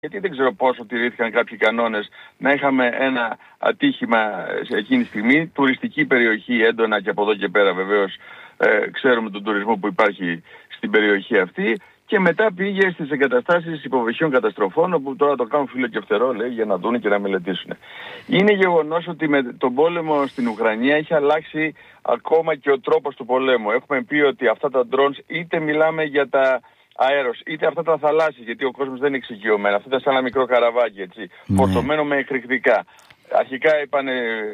Γιατί δεν ξέρω πόσο τηρήθηκαν κάποιοι κανόνες. Να είχαμε ένα ατύχημα σε εκείνη τη στιγμή, τουριστική περιοχή έντονα, και από εδώ και πέρα βεβαίως ξέρουμε τον τουρισμό που υπάρχει στην περιοχή αυτή, και μετά πήγε στις εγκαταστάσεις υποβρυχίων καταστροφών, όπου τώρα το κάνουν φίλο και φτερό, λέει, για να δουν και να μελετήσουν. Είναι γεγονός ότι με τον πόλεμο στην Ουκρανία έχει αλλάξει ακόμα και ο τρόπος του πολέμου. Έχουμε πει ότι αυτά τα drones, είτε μιλάμε για τα αέρος, είτε αυτά τα θαλάσσια, γιατί ο κόσμος δεν είναι εξοικειωμένος. Αυτό ήταν σαν ένα μικρό καραβάκι, έτσι, φορτωμένο με εκρηκτικά. Αρχικά είπαν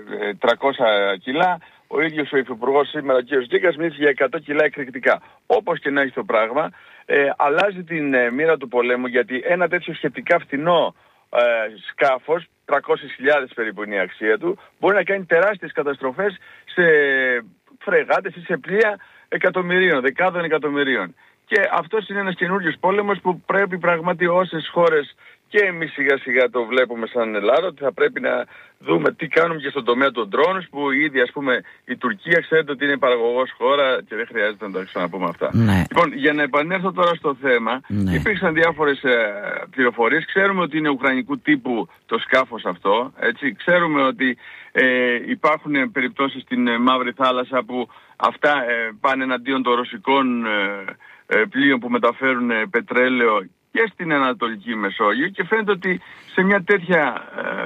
300 κιλά. Ο ίδιος ο υφυπουργός σήμερα, ο κ. Γκίκας, μίλησε για 100 κιλά εκρηκτικά. Όπως και να έχει το πράγμα, αλλάζει την μοίρα του πολέμου, γιατί ένα τέτοιο σχετικά φτηνό σκάφος, 300.000 περίπου είναι η αξία του, μπορεί να κάνει τεράστιες καταστροφές σε φρεγάτες ή σε πλοία εκατομμυρίων, δεκάδων εκατομμυρίων. Και αυτός είναι ένας καινούριος πόλεμος που πρέπει πραγματικά όσες χώρες, και εμείς σιγά σιγά το βλέπουμε σαν Ελλάδα, ότι θα πρέπει να δούμε τι κάνουμε και στον τομέα των drones, που ήδη, ας πούμε, η Τουρκία ξέρετε ότι είναι παραγωγός χώρα και δεν χρειάζεται να τα ξαναπούμε αυτά. Ναι. Λοιπόν, για να επανέλθω τώρα στο θέμα, υπήρξαν διάφορες πληροφορίες. Ξέρουμε ότι είναι ουκρανικού τύπου το σκάφος αυτό, έτσι. Ξέρουμε ότι υπάρχουν περιπτώσεις στην Μαύρη Θάλασσα που αυτά πάνε εναντίον των ρωσικών πλοίων που μεταφέρουν πετρέλαιο και στην Ανατολική Μεσόγειο, και φαίνεται ότι σε μια τέτοια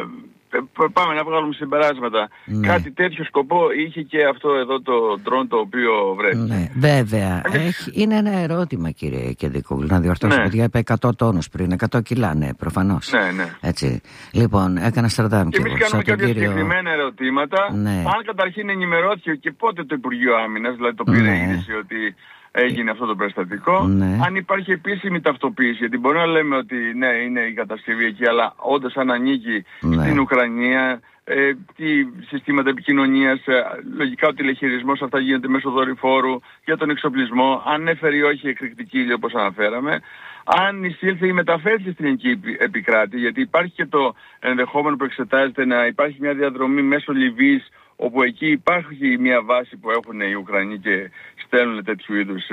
πάμε να βγάλουμε συμπεράσματα. Κάτι τέτοιο σκοπό είχε και αυτό εδώ το drone το οποίο βρέθηκε. Ναι, βέβαια. Είναι ένα ερώτημα, κύριε Κεντρικόγλου, να διορθώσω. Γιατί είπα 100 τόνους πριν, 100 κιλά, ναι, προφανώς. Ναι. Έτσι. Λοιπόν, έκανα στρατάμ και εμείς κάνουμε κάποια συγκεκριμένα ερωτήματα. Ναι. Αν καταρχήν ενημερώθηκε και πότε το Υπουργείο Άμυνας, δηλαδή το πήρε είδηση ότι έγινε αυτό το περιστατικό. Αν υπάρχει επίσημη ταυτοποίηση, γιατί μπορεί να λέμε ότι ναι, είναι η κατασκευή εκεί, αλλά όντως αν ανήκει στην Ουκρανία, τι συστήματα επικοινωνίας, λογικά ο τηλεχειρισμός αυτά γίνεται μέσω δορυφόρου για τον εξοπλισμό, αν έφερε ή όχι εκρηκτική ύλη όπως αναφέραμε, αν εισήλθε ή μεταφέρθηκε στην ελληνική επικράτη, γιατί υπάρχει και το ενδεχόμενο που εξετάζεται να υπάρχει μια διαδρομή μέσω Λιβύης, όπου εκεί υπάρχει μια βάση που έχουν οι Ουκρανοί και στέλνουν τέτοιου είδους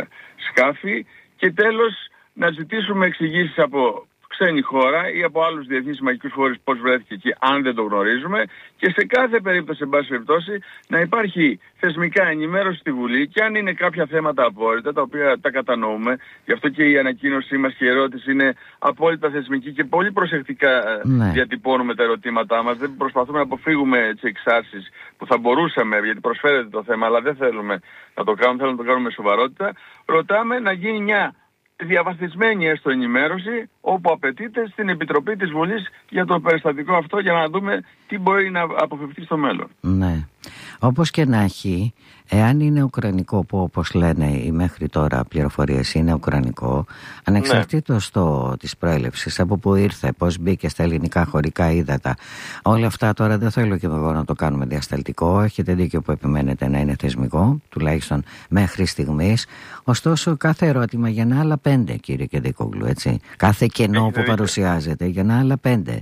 σκάφη. Και τέλος, να ζητήσουμε εξηγήσεις από ξένη χώρα ή από άλλους διεθνείς συμμαχικούς φορείς πώς βρέθηκε εκεί, αν δεν το γνωρίζουμε, και σε κάθε περίπτωση, εν πάση περιπτώσει, να υπάρχει θεσμικά ενημέρωση στη Βουλή, και αν είναι κάποια θέματα απόρριτα, τα οποία τα κατανοούμε, γι' αυτό και η ανακοίνωσή μας και η ερώτηση είναι απόλυτα θεσμική και πολύ προσεκτικά διατυπώνουμε τα ερωτήματά μας. Δεν προσπαθούμε να αποφύγουμε τις εξάρσεις που θα μπορούσαμε, γιατί προσφέρεται το θέμα, αλλά δεν θέλουμε να το κάνουμε, θέλουμε να το κάνουμε με σοβαρότητα. Ρωτάμε να γίνει μια διαβαθμισμένη έστω ενημέρωση, όπου απαιτείται, στην Επιτροπή της Βουλής για το περιστατικό αυτό, για να δούμε τι μπορεί να αποφευθεί στο μέλλον. Ναι. Όπως και να έχει, εάν είναι ουκρανικό, που όπως λένε οι μέχρι τώρα πληροφορίες είναι ουκρανικό, ανεξαρτήτως της προέλευσης, από που ήρθε, πώς μπήκε στα ελληνικά χωρικά ύδατα, όλα αυτά τώρα δεν θέλω και εγώ να το κάνουμε διασταλτικό. Έχετε δίκιο που επιμένετε να είναι θεσμικό, τουλάχιστον μέχρι στιγμής. Ωστόσο, κάθε ερώτημα γεννά άλλα 5, κύριε Κεντρικόγλου, έτσι. Κάθε κενό που παρουσιάζεται γεννά άλλα 5.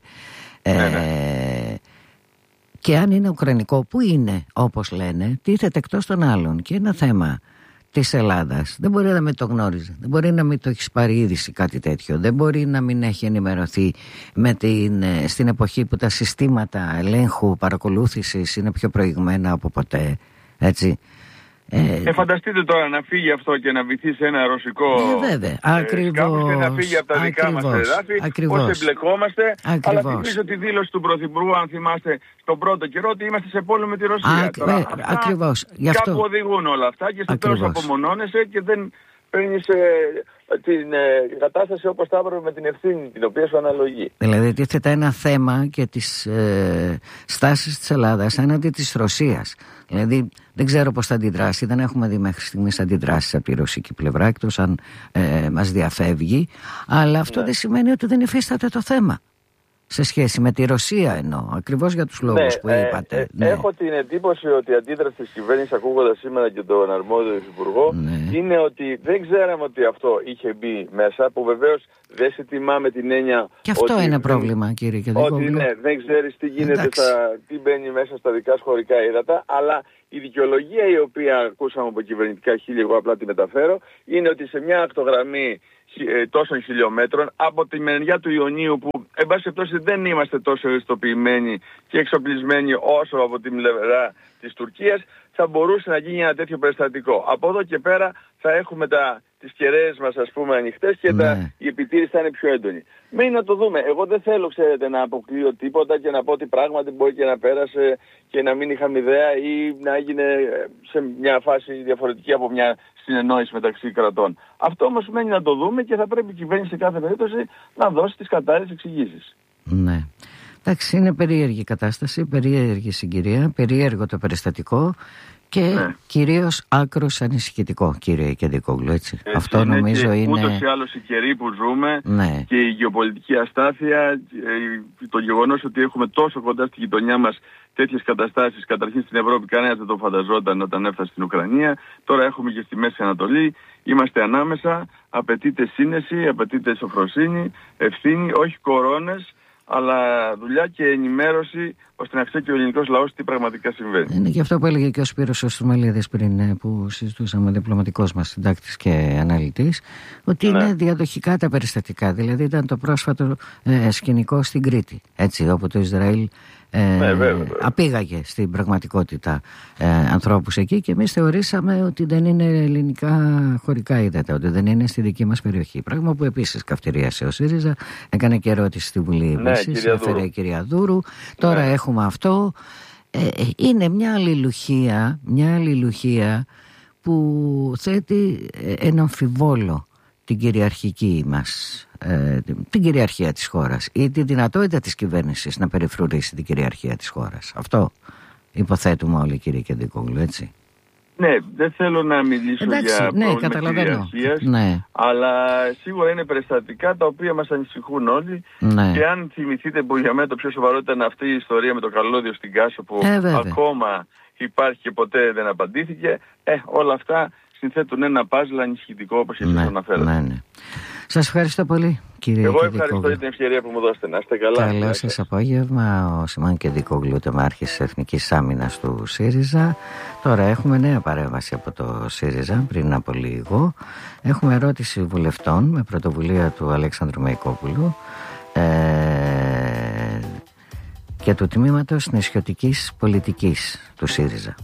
Και αν είναι ουκρανικό, που είναι, όπως λένε, τίθεται εκτός των άλλων και ένα θέμα της Ελλάδας. Δεν μπορεί να μην το γνώριζε, δεν μπορεί να μην το έχει πάρει είδηση κάτι τέτοιο, δεν μπορεί να μην έχει ενημερωθεί στην εποχή που τα συστήματα ελέγχου, παρακολούθησης είναι πιο προηγμένα από ποτέ, έτσι. Φανταστείτε τώρα να φύγει αυτό και να βυθεί σε ένα ρωσικό σκάφος και να φύγει από τα δικά μας εδάφη, πώς εμπλεκόμαστε. Αλλά θυμίζω τη δήλωση του Πρωθυπουργού, αν θυμάστε, στον πρώτο καιρό, ότι είμαστε σε πόλεμο με τη Ρωσία. Ακριβώς. Κάπου οδηγούν όλα αυτά και στο τέλος απομονώνεσαι και δεν παίρνεις την κατάσταση όπως θα έπρεπε, με την ευθύνη την οποία σου αναλογεί. Δηλαδή τίθεται ένα θέμα και τις στάσεις της Ελλάδας έναντι της Ρωσίας. Δηλαδή δεν ξέρω πώς θα αντιδράσει, δεν έχουμε δει μέχρι στιγμής αντιδράσεις από τη ρωσική πλευρά, εκτός αν μας διαφεύγει, αλλά αυτό δεν σημαίνει ότι δεν υφίσταται το θέμα. Σε σχέση με τη Ρωσία εννοώ, ακριβώς για τους λόγους που είπατε. Έχω την εντύπωση ότι η αντίδραση της κυβέρνησης, ακούγοντας σήμερα και τον αρμόδιο υπουργό, είναι ότι δεν ξέραμε ότι αυτό είχε μπει μέσα, που βεβαίως δεν σε τιμά με την έννοια. Και αυτό είναι πρόβλημα, κύριε Κεντικόγλου. Ότι δεν ξέρεις τι γίνεται, τι μπαίνει μέσα στα δικά σου χωρικά ύδατα, αλλά η δικαιολογία η οποία ακούσαμε από κυβερνητικά χείλη, εγώ απλά τη μεταφέρω, είναι ότι σε μια ακτογραμμή τόσων χιλιόμετρων από τη μεριά του Ιωνίου, που εν πάση περιπτώσει δεν είμαστε τόσο ευαισθητοποιημένοι και εξοπλισμένοι όσο από την πλευρά της Τουρκίας, θα μπορούσε να γίνει ένα τέτοιο περιστατικό. Από εδώ και πέρα θα έχουμε τις κεραίες μας, ας πούμε, ανοιχτές και η επιτήρηση θα είναι πιο έντονη. Μένει να το δούμε. Εγώ δεν θέλω, ξέρετε, να αποκλείω τίποτα και να πω ότι πράγματι μπορεί και να πέρασε και να μην είχαμε ιδέα ή να έγινε σε μια φάση διαφορετική από μια συνεννόηση μεταξύ κρατών. Αυτό όμως μένει να το δούμε και θα πρέπει η κυβέρνηση σε κάθε περίπτωση να δώσει τις κατάλληλες εξηγήσεις. Ναι. Εντάξει, είναι περίεργη η κατάσταση, περίεργη συγκυρία, περίεργο το περιστατικό και κυρίως άκρως ανησυχητικό, κύριε Κεντικόγλου, έτσι. Αυτό νομίζω είναι. Ούτως ή άλλως οι καιροί που ζούμε και η γεωπολιτική αστάθεια, το γεγονός ότι έχουμε τόσο κοντά στη γειτονιά μας τέτοιες καταστάσεις, καταρχήν στην Ευρώπη κανένας δεν το φανταζόταν όταν έφτασε στην Ουκρανία, τώρα έχουμε και στη Μέση Ανατολή, είμαστε ανάμεσα, απαιτείται σύνεση, απαιτείται σοφροσύνη, ευθύνη, όχι κορώνες, αλλά δουλειά και ενημέρωση ώστε να ξέρει και ο ελληνικός λαός τι πραγματικά συμβαίνει. Είναι και αυτό που έλεγε και ο Σπύρος ο Στρουμαλίδης πριν, που συζητούσαμε, διπλωματικός μας συντάκτης και αναλυτής, ότι είναι διαδοχικά τα περιστατικά. Δηλαδή ήταν το πρόσφατο σκηνικό στην Κρήτη, έτσι, όπου το Ισραήλ απήγαγε στην πραγματικότητα ανθρώπους εκεί και εμείς θεωρήσαμε ότι δεν είναι ελληνικά χωρικά ύδατα, ότι δεν είναι στη δική μας περιοχή. Πράγμα που επίσης καυτηρίασε ο ΣΥΡΙΖΑ, έκανε και ερώτηση στη Βουλή επίσης, έφερε η κυρία Δούρου. Τώρα έχουμε αυτό. Είναι μια αλληλουχία που θέτει ένα αμφιβόλο την κυριαρχική μας, την κυριαρχία της χώρας ή τη δυνατότητα της κυβέρνησης να περιφρουρήσει την κυριαρχία της χώρας. Αυτό υποθέτουμε όλοι, κύριε Κεντικόγλου, έτσι. Ναι, δεν θέλω να μιλήσω για πρόβλημα κυριαρχίας, αλλά σίγουρα είναι περιστατικά τα οποία μας ανησυχούν όλοι και αν θυμηθείτε που για μένα το πιο σοβαρό ήταν αυτή η ιστορία με το καλώδιο στην Κάσο που ακόμα υπάρχει και ποτέ δεν απαντήθηκε, όλα αυτά συνθέτουν ένα παζλ ανησυχητικό όπως εσείς αναφέρατε. Σας ευχαριστώ πολύ, κύριε Κεντικόγλου. Εγώ ευχαριστώ για την ευκαιρία που μου δώσετε. Να είστε καλά. Καλό σας απόγευμα. Ο Σιμών Κεντικόγλου, τεμάρχης της Εθνικής Άμυνας του ΣΥΡΙΖΑ. Τώρα έχουμε νέα παρέμβαση από το ΣΥΡΙΖΑ πριν από λίγο. Έχουμε ερώτηση βουλευτών με πρωτοβουλία του Αλέξανδρου Μεϊκόπουλου και του τμήματος νησιωτικής πολιτικής του ΣΥΡΙΖΑ.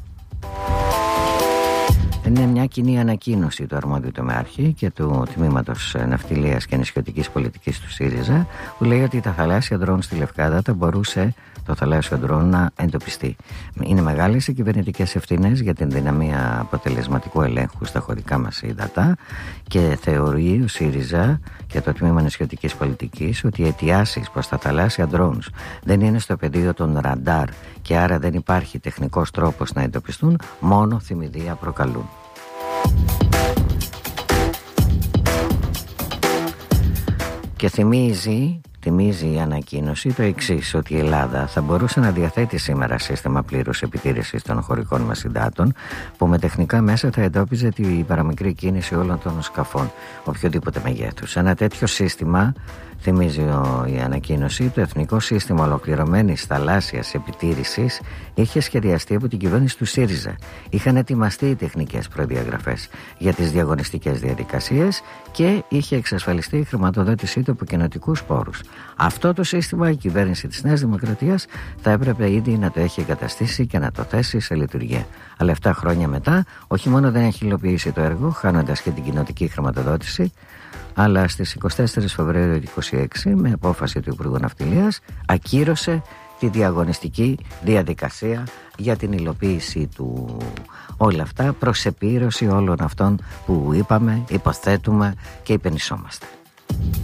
Είναι μια κοινή ανακοίνωση του αρμόδιου τομεάρχη και του τμήματος ναυτιλίας και νησιωτικής πολιτικής του ΣΥΡΙΖΑ, που λέει ότι τα θαλάσσια ντρόουν στη Λευκάδα θα μπορούσε το θαλάσσιο ντρόουν να εντοπιστεί. Είναι μεγάλες οι κυβερνητικές ευθύνες για την δυναμία αποτελεσματικού ελέγχου στα χωρικά μας ύδατα και θεωρεί ο ΣΥΡΙΖΑ και το τμήμα νησιωτικής πολιτικής ότι οι αιτιάσεις προς τα θαλάσσια ντρόουν δεν είναι στο πεδίο των ραντάρ και άρα δεν υπάρχει τεχνικός τρόπος να εντοπιστούν, μόνο θυμηδία προκαλούν. Και θυμίζει η ανακοίνωση το εξής, ότι η Ελλάδα θα μπορούσε να διαθέτει σήμερα σύστημα πλήρους επιτήρησης των χωρικών μας υδάτων που με τεχνικά μέσα θα εντόπιζε την παραμικρή κίνηση όλων των σκαφών οποιοδήποτε μεγέθους. Ένα τέτοιο σύστημα, θυμίζει η ανακοίνωση, το Εθνικό Σύστημα Ολοκληρωμένης Θαλάσσιας Επιτήρησης είχε σχεδιαστεί από την κυβέρνηση του ΣΥΡΙΖΑ. Είχαν ετοιμαστεί οι τεχνικές προδιαγραφές για τις διαγωνιστικές διαδικασίες και είχε εξασφαλιστεί η χρηματοδότησή του από κοινοτικούς πόρους. Αυτό το σύστημα η κυβέρνηση της Νέας Δημοκρατίας θα έπρεπε ήδη να το έχει εγκαταστήσει και να το θέσει σε λειτουργία. Αλλά 7 χρόνια μετά, όχι μόνο δεν έχει υλοποιήσει το έργο, χάνοντας και την κοινοτική χρηματοδότηση, αλλά στις 24 Φεβρουαρίου 2026 με απόφαση του Υπουργού Ναυτιλίας ακύρωσε τη διαγωνιστική διαδικασία για την υλοποίηση του. Όλα αυτά προς επίρρωση όλων αυτών που είπαμε, υποθέτουμε και υπενισσόμαστε.